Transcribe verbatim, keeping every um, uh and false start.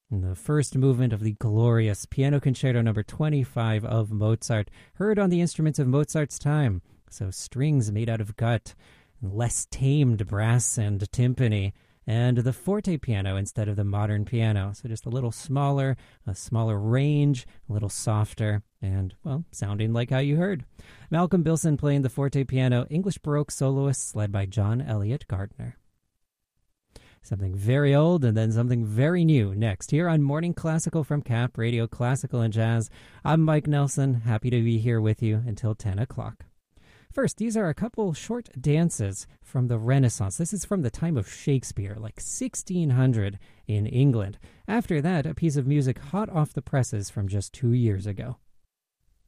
In the first movement of the glorious Piano Concerto number twenty-five of Mozart, heard on the instruments of Mozart's time, so strings made out of gut, less tamed brass and timpani, and the forte piano instead of the modern piano. So just a little smaller, a smaller range, a little softer, and, well, sounding like how you heard. Malcolm Bilson playing the forte piano, English Baroque soloists led by John Elliott Gardner. Something very old and then something very new next here on Morning Classical from Cap Radio Classical and Jazz. I'm Mike Nelson, happy to be here with you until ten o'clock. First, these are a couple short dances from the Renaissance. This is from the time of Shakespeare, like sixteen hundred in England. After that, a piece of music hot off the presses from just two years ago.